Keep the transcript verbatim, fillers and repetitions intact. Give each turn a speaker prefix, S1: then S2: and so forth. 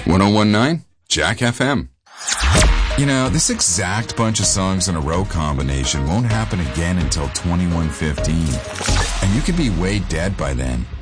S1: ten nineteen, Jack F M. You know, this exact bunch of songs in a row combination won't happen again until twenty-one fifteen. And you could be way dead by then.